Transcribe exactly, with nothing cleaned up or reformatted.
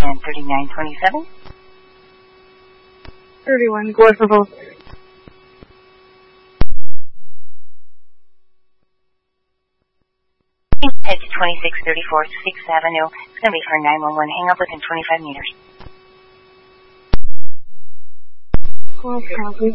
and thirty-nine twenty-seven. thirty-one, go for both. Head to twenty-six thirty-four sixth Avenue. It's going to be for nine one one. Hang up within twenty-five meters. Well, copy.